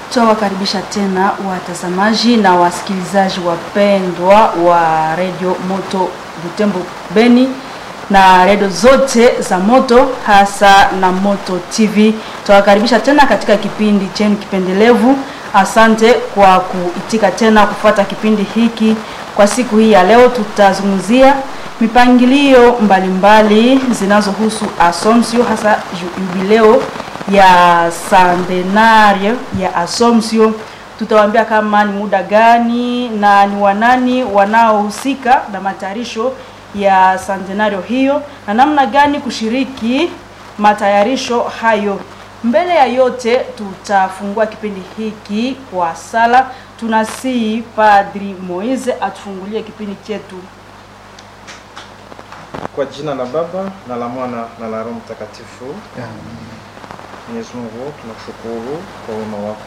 Tunawakaribisha tena watazamaji na wasikilizaji wapendwa wa Radio Moto Butembo Beni na radio zote za Moto, hasa na Moto TV. Tunawakaribisha tena katika kipindi chenu kipendelevu. Asante kwa kuitika tena kufuata kipindi hiki. Kwa siku hii ya leo tutazungumzia mipangilio mbalimbali zinazohusu Assumption, hasa jubileo ya centenario ya Assumption. Tutawaambia kama ni muda gani na ni wanani wanaohusika na matayarisho ya centenario hiyo na namna gani kushiriki matayarisho hayo. Mbele ya yote tutafungua kipindi hiki kwa sala. Tunasihi Padri Moise atufungulie kipindi chetu. Kwa jina la Baba na la Mwana na la Roho Mtakatifu. Mwenyezi Mungu tunakushukuru kwa wema wako